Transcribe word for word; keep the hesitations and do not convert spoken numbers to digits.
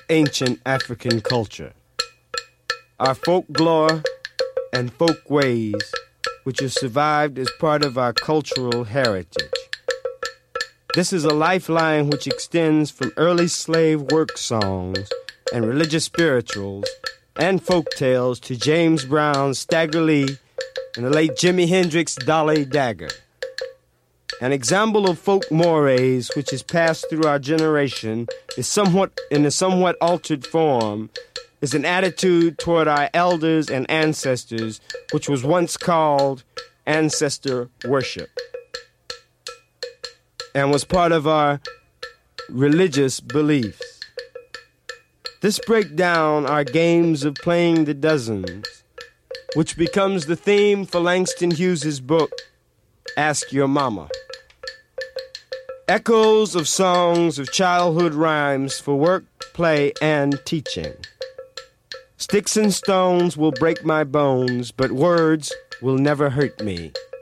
ancient African culture. Our folklore and folk ways, which have survived as part of our cultural heritage. This is a lifeline which extends from early slave work songs and religious spirituals and folk tales to James Brown's Stagger Lee and the late Jimi Hendrix' Dolly Dagger. An example of folk mores which has passed through our generation is somewhat in a somewhat altered form is an attitude toward our elders and ancestors which was once called ancestor worship and was part of our religious beliefs. This breaks down our games of playing the dozens, which becomes the theme for Langston Hughes's book, Ask Your Mama. Echoes of songs of childhood rhymes for work, play, and teaching. Sticks and stones will break my bones, but words will never hurt me.